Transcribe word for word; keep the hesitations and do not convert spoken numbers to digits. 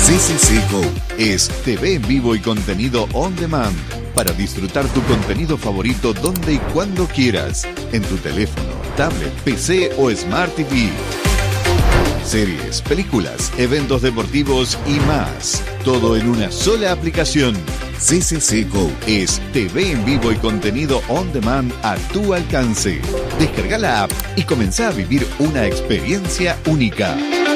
C C C Go es T V en vivo y contenido on demand para disfrutar tu contenido favorito donde y cuando quieras, en tu teléfono, tablet, P C o Smart T V. Series, películas, eventos deportivos y más. Todo en una sola aplicación. C C C Go es T V en vivo y contenido on demand a tu alcance. Descarga la app y comenzá a vivir una experiencia única.